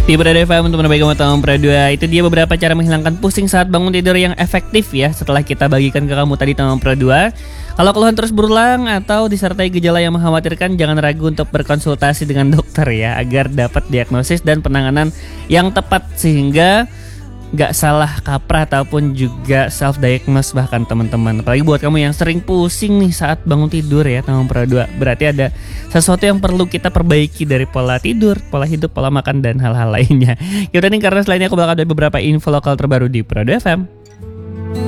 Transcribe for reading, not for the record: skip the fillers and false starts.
Di Pro FM untuk menerbagi kamu Pro 2. Itu dia beberapa cara menghilangkan pusing saat bangun tidur yang efektif ya. Setelah kita bagikan ke kamu tadi teman Pro 2. Kalau keluhan terus berulang atau disertai gejala yang mengkhawatirkan, jangan ragu untuk berkonsultasi dengan dokter ya, agar dapat diagnosis dan penanganan yang tepat sehingga gak salah kaprah ataupun juga self-diagnose bahkan teman-teman. Apalagi buat kamu yang sering pusing nih saat bangun tidur ya teman Pro 2. Berarti ada sesuatu yang perlu kita perbaiki dari pola tidur, pola hidup, pola makan dan hal-hal lainnya. Yaudah nih, karena selainnya aku bakal ada beberapa info lokal terbaru di Pro 2 FM.